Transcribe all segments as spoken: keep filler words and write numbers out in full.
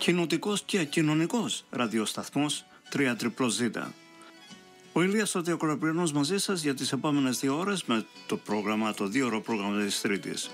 κοινοτικός και κοινωνικός ραδιοσταθμός τρία ζέτα. Ο Ηλίας ο Θεοκολαπριανός μαζί σας για τις επόμενες δύο ώρες με το πρόγραμμα, το δύο ώρο πρόγραμμα της Τρίτης.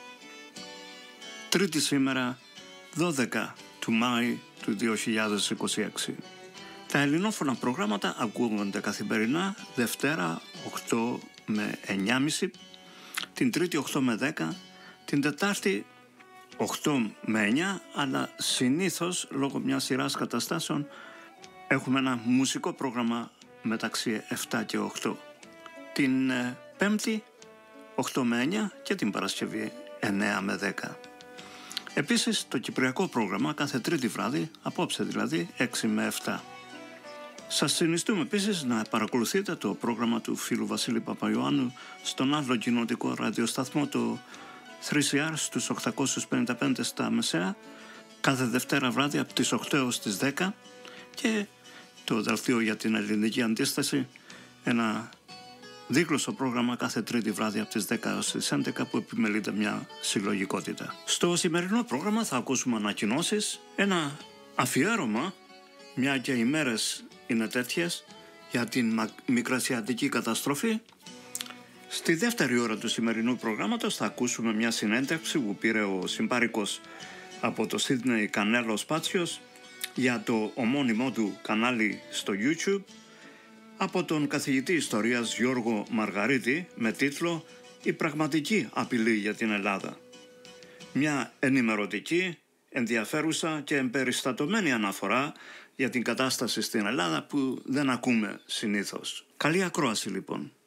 Τρίτη σήμερα, δώδεκα του Μάη του δύο χιλιάδες είκοσι έξι. Τα ελληνόφωνα προγράμματα ακούγονται καθημερινά Δευτέρα οκτώ με εννιά και μισή, την Τρίτη οκτώ με δέκα, την Τετάρτη οκτώ με εννιά, αλλά συνήθως λόγω μιας σειράς καταστάσεων έχουμε ένα μουσικό πρόγραμμα μεταξύ επτά και οκτώ. Την ε, Πέμπτη οκτώ με εννιά και την Παρασκευή εννέα με δέκα. Επίσης το κυπριακό πρόγραμμα κάθε Τρίτη βράδυ, απόψε δηλαδή έξι με επτά. Σας συνιστούμε επίσης να παρακολουθείτε το πρόγραμμα του φίλου Βασίλη Παπαϊωάννου στον άλλο κοινοτικό ραδιοσταθμό, το τρία σι αρ στους οκτακόσιους πενήντα πέντε στα Μεσαία, κάθε Δευτέρα βράδυ από τις οκτώ έως τις δέκα, και το δελτίο για την ελληνική αντίσταση, ένα δίγλωσσο πρόγραμμα κάθε Τρίτη βράδυ από τις δέκα έως τις έντεκα που επιμελείται μια συλλογικότητα. Στο σημερινό πρόγραμμα θα ακούσουμε ανακοινώσεις, ένα αφιέρωμα, μια και οι μέρες είναι τέτοιες, για την μικρασιατική καταστροφή. Στη δεύτερη ώρα του σημερινού προγράμματος θα ακούσουμε μια συνέντευξη που πήρε ο συμπάρικος από το Σίδνεϊ Κανέλο Σπάτσιος για το ομώνυμό του κανάλι στο YouTube, από τον καθηγητή ιστορίας Γιώργο Μαργαρίτη με τίτλο «Η πραγματική απειλή για την Ελλάδα». Μια ενημερωτική, ενδιαφέρουσα και εμπεριστατωμένη αναφορά για την κατάσταση στην Ελλάδα που δεν ακούμε συνήθως. Καλή ακρόαση λοιπόν.